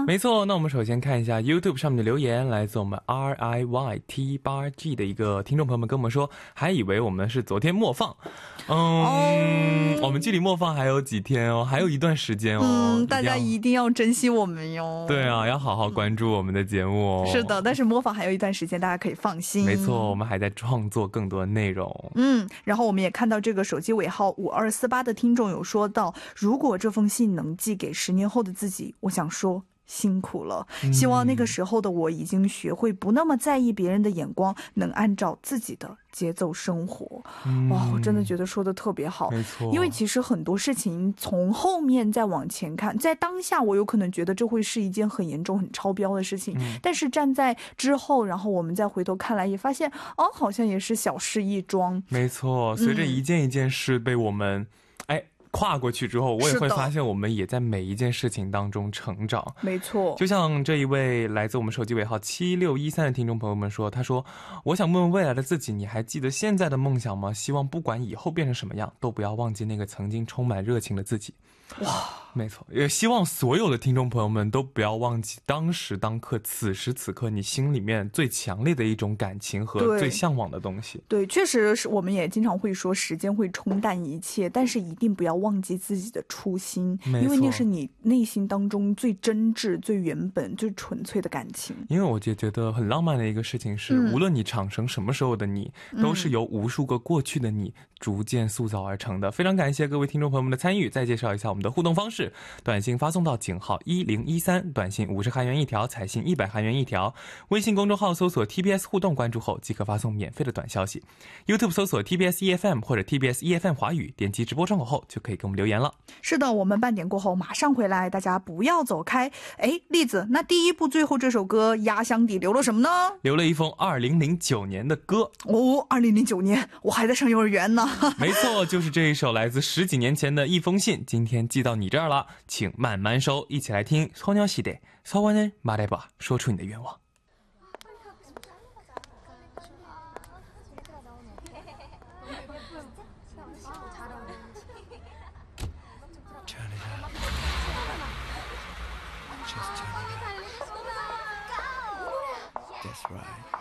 没错，那我们首先看一下 YouTube 上面的留言，来自我们 RIYT8G 的一个听众朋友们跟我们说，还以为我们是昨天默放。我们距离默放还有几天哦，还有一段时间哦。 大家一定要珍惜我们哟。 对啊，要好好关注我们的节目哦。 是的，但是默放还有一段时间，大家可以放心。 没错，我们还在创作更多的内容。 然后我们也看到这个手机尾号5248的听众有说到，如果这封信能寄给10年后的自己，我想说辛苦了，希望那个时候的我已经学会不那么在意别人的眼光，能按照自己的节奏生活。哇，我真的觉得说的特别好。 没错， 因为其实很多事情从后面再往前看，在当下我有可能觉得这会是一件很严重很超标的事情，但是站在之后，然后我们再回头看来，也发现好像也是小事一桩。 没错，随着一件一件事被我们跨过去之后，我也会发现我们也在每一件事情当中成长。 没错， 就像这一位来自我们手机尾号7613的听众朋友们说，他说，我想问问未来的自己，你还记得现在的梦想吗？希望不管以后变成什么样，都不要忘记那个曾经充满热情的自己。哇，没错，也希望所有的听众朋友们都不要忘记当时当刻此时此刻你心里面最强烈的一种感情和最向往的东西。 对，确实是，我们也经常会说时间会冲淡一切，但是一定不要忘记自己的初心，因为那是你内心当中最真挚最原本最纯粹的感情。 因为我就觉得很浪漫的一个事情是，无论你长成什么时候的你，都是由无数个过去的你逐渐塑造而成的。非常感谢各位听众朋友们的参与，再介绍一下我们的互动方式，短信发送到井号1013，短信50韩元一条，彩信100韩元一条，微信公众号搜索 TBS 互动，关注后即可发送免费的短消息。 YouTube 搜索 TBS EFM 或者 TBS EFM 华语，点击直播窗口后就可以给我们留言了。 是的，我们半点过后马上回来，大家不要走开。栗子，那第一部最后这首歌压箱底留了什么呢？ 留了一封2009年的歌。 2009年我还在上幼儿园呢。 没错，就是这一首来自10几年前的一封信，今天寄到你这儿了，请慢慢收。一起来听소녀시대 서원을 말해봐，说出你的愿望。That's right.